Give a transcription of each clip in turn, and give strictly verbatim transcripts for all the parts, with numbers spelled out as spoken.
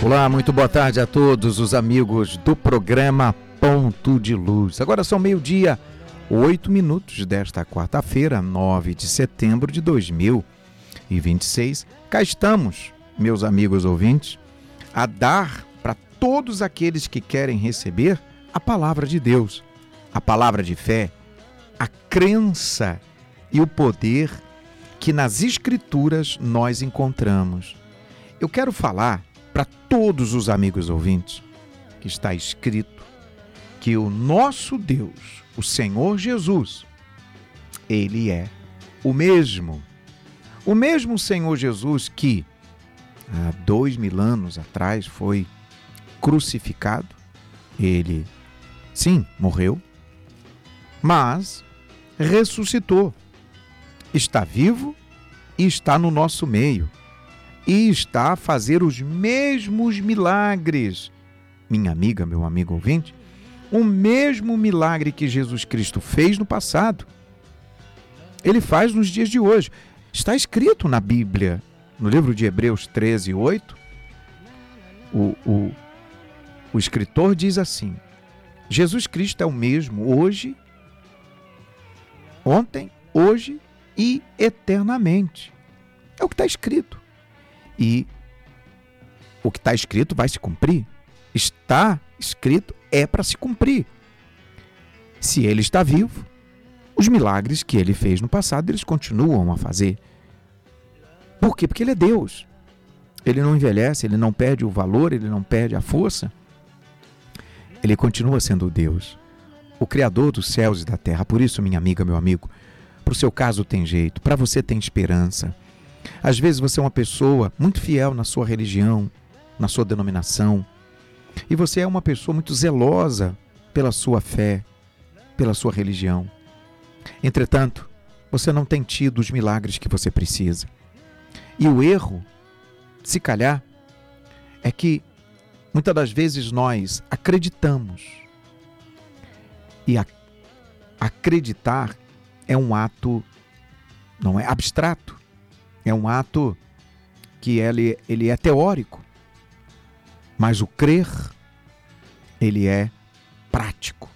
Olá, muito boa tarde a todos os amigos do programa Ponto de Luz. Agora são meio-dia, oito minutos desta quarta-feira, nove de setembro de dois mil e vinte e seis. Cá estamos, meus amigos ouvintes, a dar para todos aqueles que querem receber a palavra de Deus, a palavra de fé, a crença e o poder que nas Escrituras nós encontramos. Eu quero falar para todos os amigos ouvintes que está escrito que o nosso Deus, o Senhor Jesus, Ele é o mesmo. O mesmo Senhor Jesus que há dois mil anos atrás foi crucificado. Ele, sim, morreu, mas ressuscitou. Está vivo e está no nosso meio. E está a fazer os mesmos milagres. Minha amiga, meu amigo ouvinte, o mesmo milagre que Jesus Cristo fez no passado, Ele faz nos dias de hoje. Está escrito na Bíblia, no livro de Hebreus treze, oito, o, o, o escritor diz assim: Jesus Cristo é o mesmo hoje, ontem, hoje e eternamente. É o que está escrito. E o que está escrito vai se cumprir. Está escrito, é para se cumprir. Se Ele está vivo, os milagres que Ele fez no passado, eles continuam a fazer. Por quê? Porque Ele é Deus. Ele não envelhece, Ele não perde o valor, Ele não perde a força. Ele continua sendo Deus, o Criador dos céus e da terra. Por isso, minha amiga, meu amigo, para o seu caso tem jeito, para você tem esperança. Às vezes você é uma pessoa muito fiel na sua religião, na sua denominação, e você é uma pessoa muito zelosa pela sua fé, pela sua religião. Entretanto, você não tem tido os milagres que você precisa. E o erro, se calhar, é que muitas das vezes nós acreditamos. E a, acreditar é um ato, não é abstrato. É um ato que ele, ele é teórico, mas o crer, ele é prático.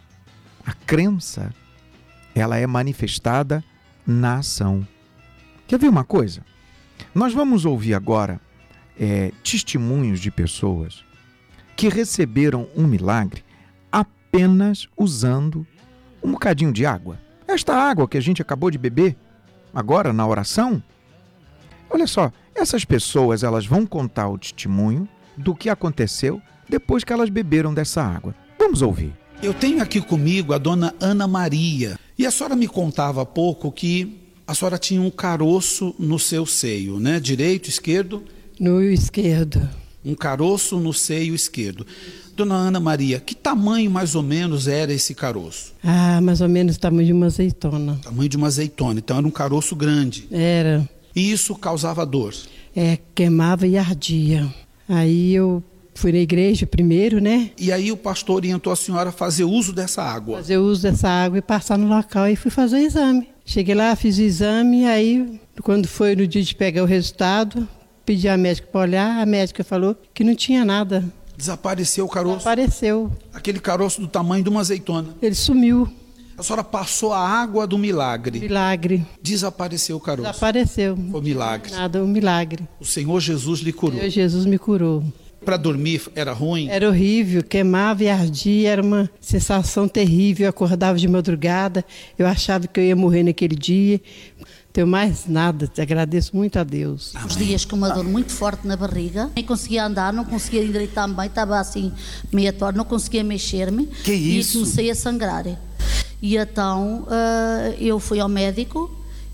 A crença, ela é manifestada na ação. Quer ver uma coisa? Nós vamos ouvir agora é, testemunhos de pessoas que receberam um milagre apenas usando um bocadinho de água. Esta água que a gente acabou de beber, agora na oração. Olha só, essas pessoas elas vão contar o testemunho do que aconteceu depois que elas beberam dessa água. Vamos ouvir. Eu tenho aqui comigo a dona Ana Maria. E a senhora me contava há pouco que a senhora tinha um caroço no seu seio, né? Direito, esquerdo? No esquerdo. Um caroço no seio esquerdo. Dona Ana Maria, que tamanho mais ou menos era esse caroço? Ah, mais ou menos o tamanho de uma azeitona. Tamanho de uma azeitona, então era um caroço grande. Era. E isso causava dor? É, queimava e ardia. Aí eu fui na igreja primeiro, né? E aí o pastor orientou a senhora a fazer uso dessa água? Fazer uso dessa água e passar no local e fui fazer o exame. Cheguei lá, fiz o exame, aí quando foi no dia de pegar o resultado, pedi à médica para olhar, a médica falou que não tinha nada. Desapareceu o caroço? Desapareceu. Aquele caroço do tamanho de uma azeitona? Ele sumiu. A senhora passou a água do milagre. Milagre. Desapareceu o caroço. Desapareceu. Foi milagre. Nada, um milagre. O Senhor Jesus lhe curou. Senhor Jesus me curou. Para dormir era ruim? Era horrível, queimava e ardia, era uma sensação terrível. Eu acordava de madrugada, eu achava que eu ia morrer naquele dia. Não tenho mais nada, te agradeço muito a Deus. Os dias com uma dor muito forte na barriga, nem conseguia andar, não conseguia endireitar-me bem, estava assim meia torta, não conseguia mexer-me. Que isso? E comecei a sangrar. E então uh, eu fui ao médico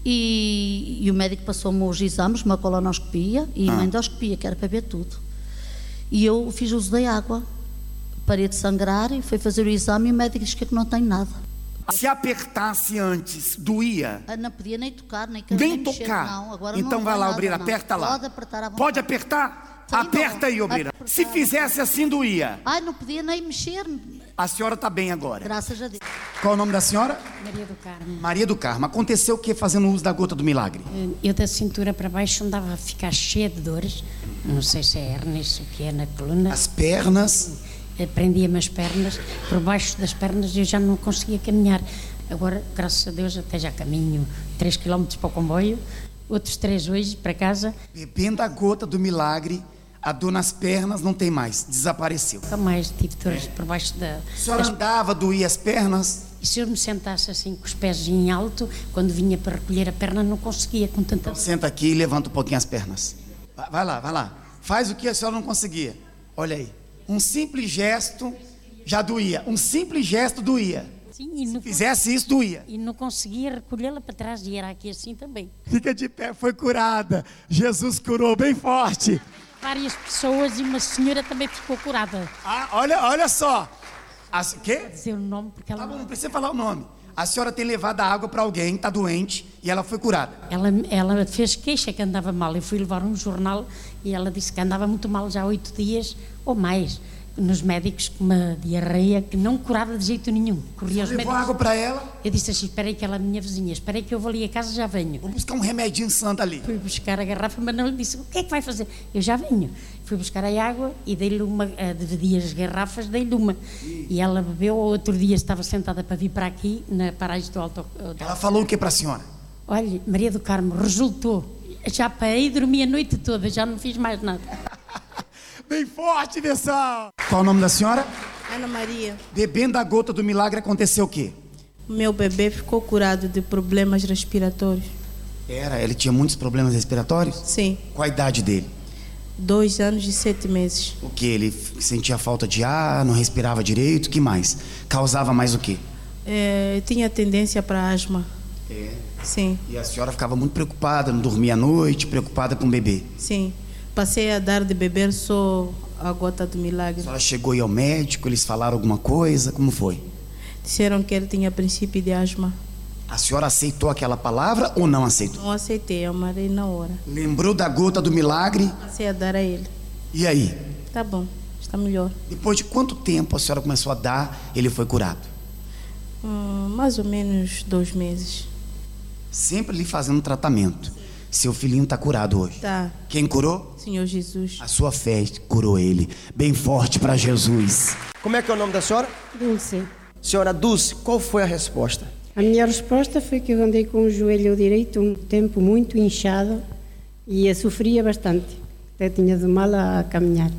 e, e o médico passou-me os exames, uma colonoscopia e ah. uma endoscopia, que era para ver tudo. E eu fiz uso da água, parei de sangrar e fui fazer o exame e o médico disse que não tenho nada. Se apertasse antes, doía? Ah, não podia nem tocar, nem, nem, nem tocar. Mexer, não. Agora então não vai lá, nada, Obreira, não. aperta lá. Pode apertar à vontade. Pode apertar? Sim, aperta não. aí, Obreira. Apertar. Se fizesse assim, doía. Ai, não podia nem mexer. A senhora está bem agora. Graças a Deus. Qual é o nome da senhora? Maria do Carmo. Maria do Carmo. Aconteceu o que fazendo uso da gota do milagre? Eu da cintura para baixo andava a ficar cheia de dores. Não sei se é hernias, o que é na coluna. As pernas. Prendia-me as pernas. Por baixo das pernas eu já não conseguia caminhar. Agora, graças a Deus, até já caminho três quilómetros para o comboio. Outros três hoje para casa. Bebendo a gota do milagre, a dor nas pernas não tem mais. Desapareceu. Nunca mais tive dores por baixo da... A senhora das... andava, doía as pernas? E se eu me sentasse assim com os pés em alto, quando vinha para recolher a perna, não conseguia com tanta... Então, senta aqui e levanta um pouquinho as pernas. Vai, vai lá, vai lá. Faz o que a senhora não conseguia. Olha aí. Um simples gesto já doía. Um simples gesto doía. Sim, e Se não fizesse isso, doía. E não conseguia recolhê-la para trás, e era aqui assim também. Fica de pé, foi curada. Jesus curou bem forte. Várias pessoas e uma senhora também ficou curada. Ah, olha, olha só. As, quê? Dizer o nome porque ela... Tá bom, não precisa falar o nome. A senhora tem levado a água para alguém, está doente, e ela foi curada. Ela, ela fez queixa que andava mal. Eu fui levar um jornal e ela disse que andava muito mal já há oito dias ou mais. Nos médicos com uma diarreia que não curava de jeito nenhum. Corria aos Levou médicos. água para ela? Eu disse assim, espera aí que ela é minha vizinha, espera aí que eu vou ali a casa, já venho. Vou buscar um remedinho santo ali. Fui buscar a garrafa, mas não lhe disse, o que é que vai fazer? Eu já venho. Fui buscar a água e dei-lhe uma, dividi as garrafas, dei-lhe uma. E ela bebeu, outro dia estava sentada para vir para aqui, na paragem do alto. Ela falou o que para a senhora? Olha, Maria do Carmo, resultou. Já parei e dormi a noite toda, já não fiz mais nada. Bem forte, Bessão! Qual o nome da senhora? Ana Maria. Bebendo a gota do milagre aconteceu o quê? Meu bebê ficou curado de problemas respiratórios. Era, ele tinha muitos problemas respiratórios? Sim. Qual a idade dele? Dois anos e sete meses. O que? Ele sentia falta de ar, não respirava direito, o que mais? Causava mais o quê? É, tinha tendência para asma. É. Sim. E a senhora ficava muito preocupada, não dormia à noite, preocupada com o bebê? Sim. Passei a dar de beber só a gota do milagre. A senhora chegou a ir ao médico, eles falaram alguma coisa, como foi? Disseram que ele tinha princípio de asma. A senhora aceitou aquela palavra ou não aceitou? Não aceitei, amarei na hora. Lembrou da gota do milagre? Passei a dar a ele. E aí? Tá bom, está melhor. Depois de quanto tempo a senhora começou a dar, ele foi curado? Hum, mais ou menos dois meses. Sempre lhe fazendo tratamento. Seu filhinho está curado hoje. Tá. Quem curou? Senhor Jesus. A sua fé curou ele. Bem forte para Jesus. Como é que é o nome da senhora? Dulce. Senhora Dulce, qual foi a resposta? A minha resposta foi que eu andei com o joelho direito um tempo muito inchado e eu sofria bastante. Até tinha de mal a caminhar.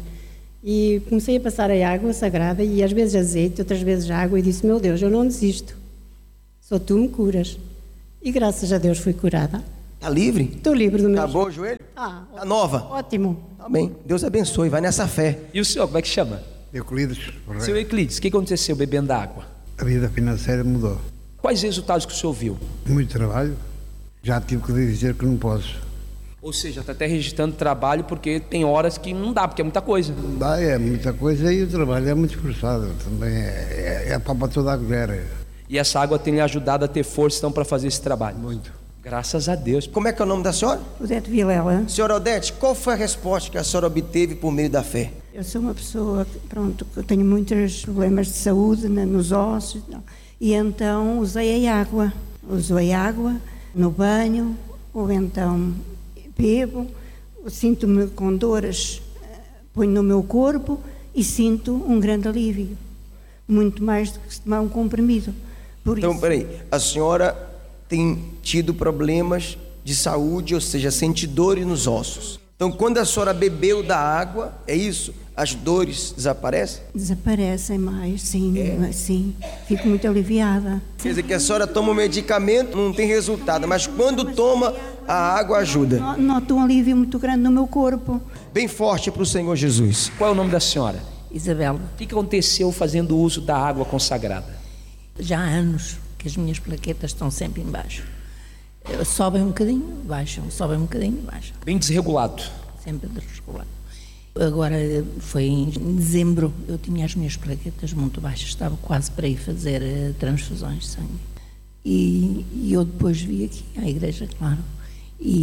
E comecei a passar a água sagrada e às vezes azeite, outras vezes água e disse, meu Deus, eu não desisto. Só tu me curas. E graças a Deus fui curada. Tá livre? Estou livre do meu Acabou o joelho? Ah, Tá nova? ótimo. Tá bem. Deus abençoe, vai nessa fé. E o senhor, como é que chama? Euclides. Seu Euclides, o que aconteceu bebendo água? A vida financeira mudou. Quais resultados que o senhor viu? Muito trabalho. Já tive que dizer que não posso. Ou seja, está até registrando trabalho porque tem horas que não dá, porque é muita coisa. Dá, é muita coisa e o trabalho é muito esforçado. Também é, é, é para toda a colher. E essa água tem lhe ajudado a ter força então para fazer esse trabalho? Muito. Graças a Deus. Como é que é o nome da senhora? Odete Vilela. Senhora Odete, qual foi a resposta que a senhora obteve por meio da fé? Eu sou uma pessoa, pronto, que eu tenho muitos problemas de saúde né, nos ossos. E então usei a água. Usei a água no banho, ou então bebo, sinto-me com dores, ponho no meu corpo e sinto um grande alívio. Muito mais do que se tomar um comprimido. Por Então, isso, peraí, a senhora tem tido problemas de saúde, ou seja, sente dores nos ossos. Então, quando a senhora bebeu da água, é isso? As dores desaparecem? desaparecem mais, sim, sim. Fico muito aliviada. Quer dizer que a senhora toma um medicamento, não tem resultado, mas quando toma, a água ajuda. No- Noto um alívio muito grande no meu corpo. Bem forte para o Senhor Jesus. Qual é o nome da senhora? Isabela, O que que aconteceu fazendo uso da água consagrada? já há anos que as minhas plaquetas estão sempre em baixo. Eh, Sobem um bocadinho, baixam, sobem um bocadinho, baixam. Bem desregulado. Sempre desregulado. Agora, eh, foi em dezembro, eu tinha as minhas plaquetas muito baixas, estava quase para ir fazer eh, transfusões de sangue. E, e eu depois vi aqui à igreja, claro,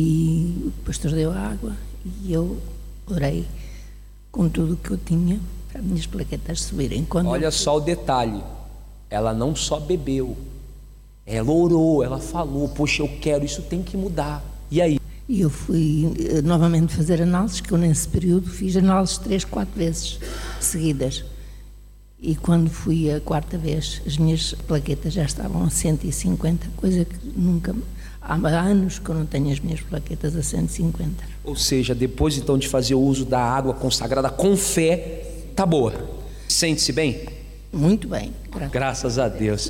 e o pastor deu água e eu orei com tudo o que eu tinha para as minhas plaquetas subirem. Quando Olha eu... só o detalhe, ela não só bebeu, ela orou, ela falou, poxa, eu quero, isso tem que mudar. E aí? E eu fui uh, novamente fazer análises, que eu nesse período fiz análises três, quatro vezes seguidas. E quando fui a quarta vez, as minhas plaquetas já estavam a cento e cinquenta, coisa que nunca... Há anos que eu não tenho as minhas plaquetas a cento e cinquenta. Ou seja, depois então de fazer o uso da água consagrada com fé, tá boa. Sente-se bem? Muito bem. Graças, graças a Deus.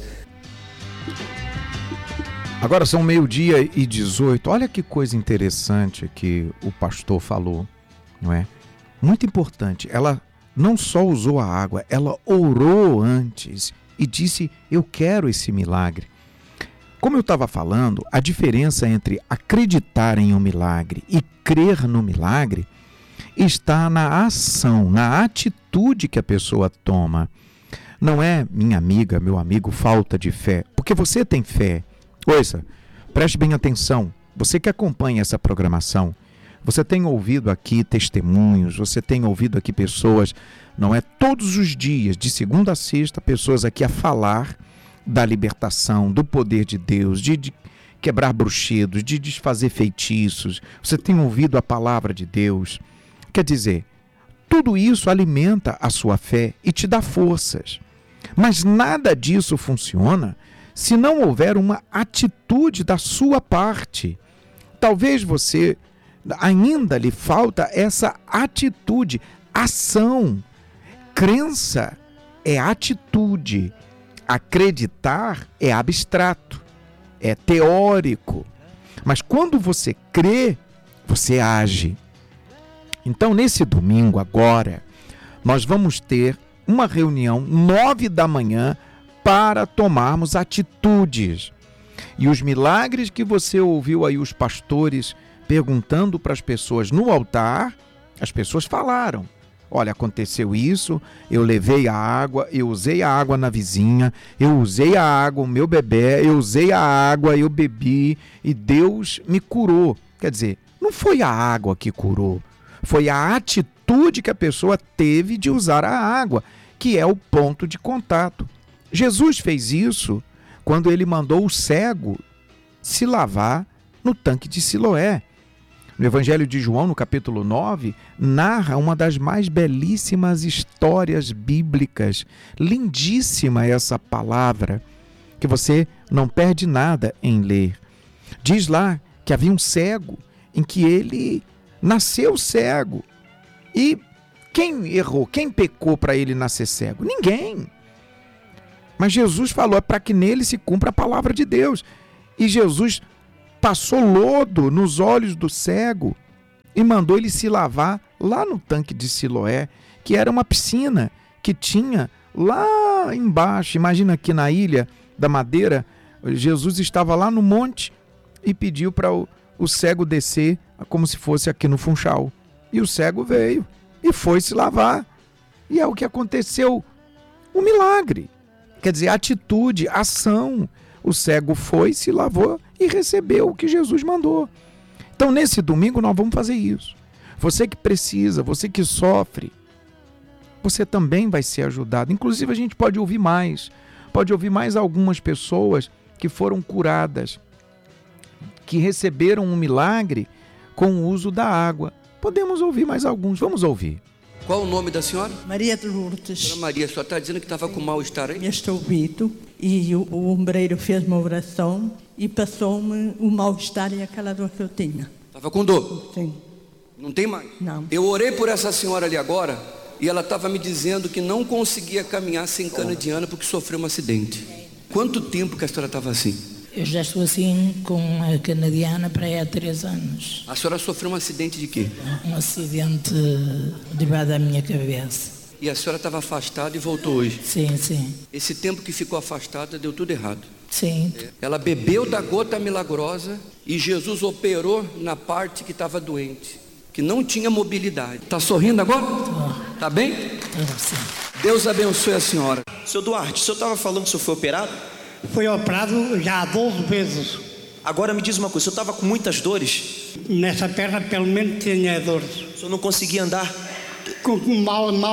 Agora são meio-dia e dezoito. Olha que coisa interessante que o pastor falou, não é? Muito importante. Ela não só usou a água, ela orou antes e disse: eu quero esse milagre. Como eu estava falando, a diferença entre acreditar em um milagre e crer no milagre está na ação, na atitude que a pessoa toma. Não é, minha amiga, meu amigo, falta de fé, porque você tem fé. Ouça, preste bem atenção, você que acompanha essa programação, você tem ouvido aqui testemunhos, você tem ouvido aqui pessoas, não é, todos os dias, de segunda a sexta, pessoas aqui a falar da libertação, do poder de Deus, de, de quebrar bruxedos, de desfazer feitiços. Você tem ouvido a palavra de Deus. Quer dizer, tudo isso alimenta a sua fé e te dá forças. Mas nada disso funciona se não houver uma atitude da sua parte. Talvez você ainda lhe falta essa atitude, ação. Crença é atitude. Acreditar é abstrato, é teórico, mas quando você crê, você age. Então, nesse domingo agora, nós vamos ter uma reunião nove da manhã para tomarmos atitudes. E os milagres que você ouviu aí os pastores perguntando para as pessoas no altar, as pessoas falaram. Olha, aconteceu isso, eu levei a água, eu usei a água na vizinha, eu usei a água, o meu bebê, eu usei a água, eu bebi e Deus me curou. Quer dizer, não foi a água que curou, foi a atitude que a pessoa teve de usar a água, que é o ponto de contato. Jesus fez isso quando ele mandou o cego se lavar no tanque de Siloé. No Evangelho de João, no capítulo nove, narra uma das mais belíssimas histórias bíblicas. Lindíssima essa palavra, que você não perde nada em ler. Diz lá que havia um cego, em que ele nasceu cego. E quem errou, quem pecou para ele nascer cego? Ninguém. Mas Jesus falou, é para que nele se cumpra a palavra de Deus. E Jesus passou lodo nos olhos do cego e mandou ele se lavar lá no tanque de Siloé, que era uma piscina que tinha lá embaixo. Imagina aqui na Ilha da Madeira, Jesus estava lá no monte e pediu para o, o cego descer como se fosse aqui no Funchal. E o cego veio e foi se lavar. E é o que aconteceu, um milagre. Quer dizer, atitude, ação. O cego foi, se lavou e recebeu o que Jesus mandou. Então, nesse domingo, nós vamos fazer isso. Você que precisa, você que sofre, você também vai ser ajudado. Inclusive, a gente pode ouvir mais. Pode ouvir mais algumas pessoas que foram curadas, que receberam um milagre com o uso da água. Podemos ouvir mais alguns. Vamos ouvir. Qual o nome da senhora? Maria de Lourdes. Senhora Maria, a senhora está dizendo que estava com mal-estar aí? Este ouvido, e o, o ombreiro fez uma oração e passou-me o mal-estar e aquela dor que eu tinha. Estava com dor? Sim. Não tem mais? Não. Eu orei por essa senhora ali agora e ela estava me dizendo que não conseguia caminhar sem cana-de-ana porque sofreu um acidente. Quanto tempo que a senhora estava assim? Eu já estou assim com a canadiana para aí há três anos. A senhora sofreu um acidente de quê? Um acidente debaixo da minha cabeça. E a senhora estava afastada e voltou hoje? Sim, sim. Esse tempo que ficou afastada deu tudo errado? Sim. É. Ela bebeu da gota milagrosa e Jesus operou na parte que estava doente, que não tinha mobilidade. Está sorrindo agora? Está bem? Estou, sim. Deus abençoe a senhora. Seu Duarte, o senhor estava falando que o senhor foi operado? Fui operado já doze vezes. Agora me diz uma coisa, o senhor estava com muitas dores? Nessa perna pelo menos tinha dores. O senhor não conseguia andar? Com mal, mal.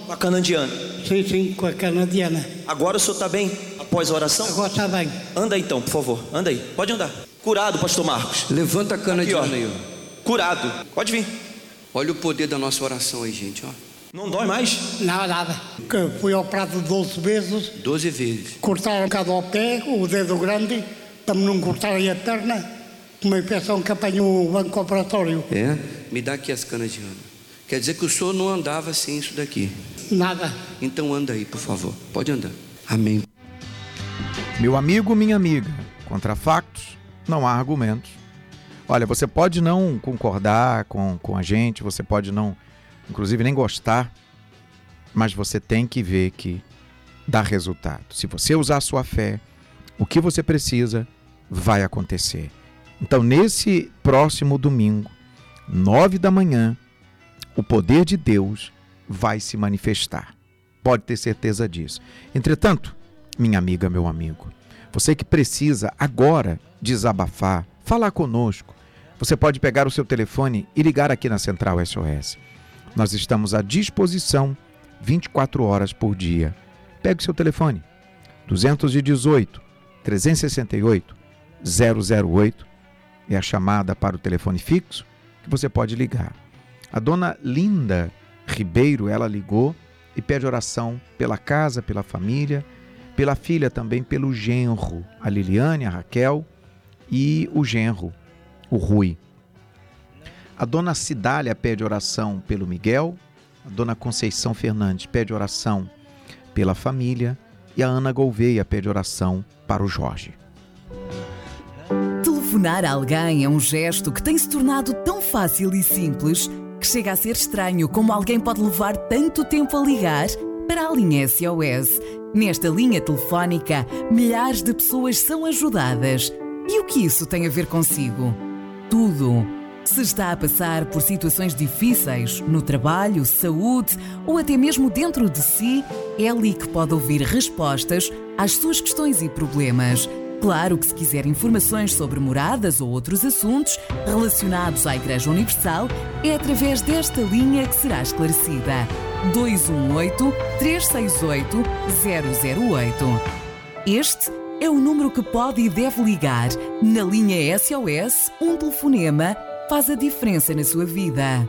Com a canadiana? Sim, sim, com a canadiana. Agora o senhor está bem após a oração? Agora está bem. Anda aí então, por favor. Anda aí. Pode andar. Curado, pastor Marcos. Levanta a canadiana Aqui, ó. aí, ó. Curado. Pode vir. Olha o poder da nossa oração aí, gente, ó. Não dói mais? Não, nada. Que fui operado doze vezes. doze vezes. Cortaram cada ao pé, o dedo grande, para me não cortarem a perna. Uma infecção que apanhou o banco operatório. É? Me dá aqui as canadianas. Quer dizer que o senhor não andava sem isso daqui? Nada. Então anda aí, por favor. Pode andar. Amém. Meu amigo, minha amiga, contra factos não há argumentos. Olha, você pode não concordar com, com a gente, você pode não, inclusive, nem gostar, mas você tem que ver que dá resultado. Se você usar a sua fé, o que você precisa vai acontecer. Então, nesse próximo domingo, nove da manhã, o poder de Deus vai se manifestar. Pode ter certeza disso. Entretanto, minha amiga, meu amigo, você que precisa agora desabafar, falar conosco, você pode pegar o seu telefone e ligar aqui na Central S O S. Nós estamos à disposição vinte e quatro horas por dia. Pegue o seu telefone, dois um oito, três seis oito, zero zero oito, é a chamada para o telefone fixo que você pode ligar. A dona Linda Ribeiro, ela ligou e pede oração pela casa, pela família, pela filha também, pelo genro, a Liliane, a Raquel e o genro, o Rui. A dona Cidália pede oração pelo Miguel, a dona Conceição Fernandes pede oração pela família e a Ana Gouveia pede oração para o Jorge. Telefonar a alguém é um gesto que tem se tornado tão fácil e simples que chega a ser estranho como alguém pode levar tanto tempo a ligar para a linha S O S. Nesta linha telefónica, milhares de pessoas são ajudadas. E o que isso tem a ver consigo? Tudo. Se está a passar por situações difíceis, no trabalho, saúde ou até mesmo dentro de si, é ali que pode ouvir respostas às suas questões e problemas. Claro que se quiser informações sobre moradas ou outros assuntos relacionados à Igreja Universal, é através desta linha que será esclarecida. dois um oito, três seis oito, zero zero oito. Este é o número que pode e deve ligar. Na linha S O S, um telefonema faz a diferença na sua vida.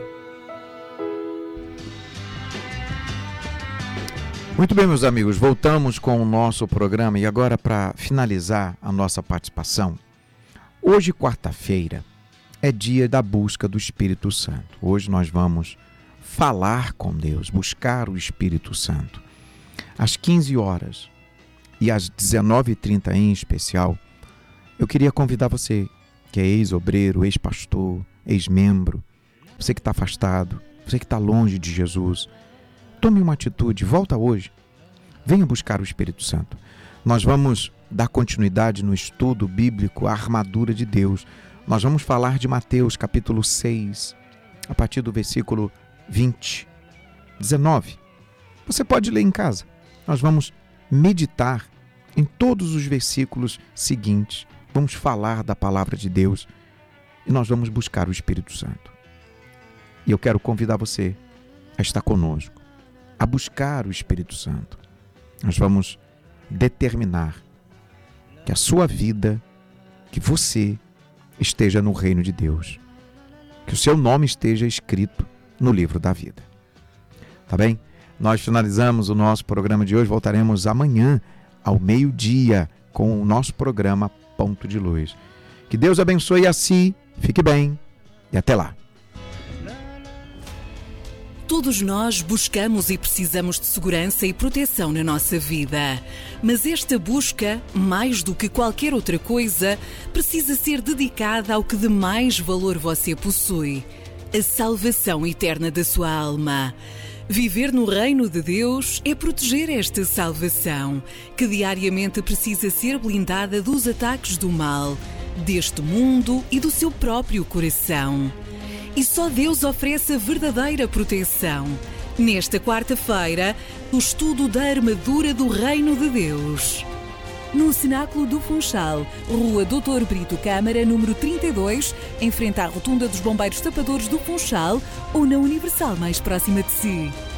Muito bem, meus amigos, voltamos com o nosso programa e agora, para finalizar a nossa participação, hoje, quarta-feira, é dia da busca do Espírito Santo. Hoje nós vamos falar com Deus, buscar o Espírito Santo. Às quinze horas e às dezenove e trinta em especial, eu queria convidar você, que é ex-obreiro, ex-pastor, ex-membro, você que está afastado, você que está longe de Jesus, tome uma atitude, volta hoje, venha buscar o Espírito Santo. Nós vamos dar continuidade no estudo bíblico, a armadura de Deus. Nós vamos falar de Mateus capítulo seis, a partir do versículo vinte, dezenove. Você pode ler em casa. Nós vamos meditar em todos os versículos seguintes. Vamos falar da palavra de Deus e nós vamos buscar o Espírito Santo. E eu quero convidar você a estar conosco, a buscar o Espírito Santo. Nós vamos determinar que a sua vida, que você esteja no reino de Deus, que o seu nome esteja escrito no livro da vida. Tá bem? Nós finalizamos o nosso programa de hoje, voltaremos amanhã ao meio-dia com o nosso programa Ponto de Luz. Que Deus abençoe a si, fique bem e até lá. Todos nós buscamos e precisamos de segurança e proteção na nossa vida. Mas esta busca, mais do que qualquer outra coisa, precisa ser dedicada ao que de mais valor você possui: a salvação eterna da sua alma. Viver no reino de Deus é proteger esta salvação, que diariamente precisa ser blindada dos ataques do mal, deste mundo e do seu próprio coração. E só Deus oferece a verdadeira proteção. Nesta quarta-feira, o estudo da armadura do Reino de Deus. No Cenáculo do Funchal, Rua doutor Brito Câmara, número trinta e dois, em frente à Rotunda dos Bombeiros Tapadores do Funchal, ou na Universal mais próxima de si.